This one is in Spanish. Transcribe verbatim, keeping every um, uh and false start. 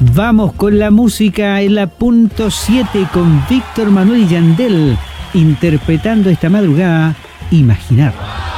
Vamos con la música en la punto siete con Víctor Manuel y Yandel interpretando esta madrugada Imaginar.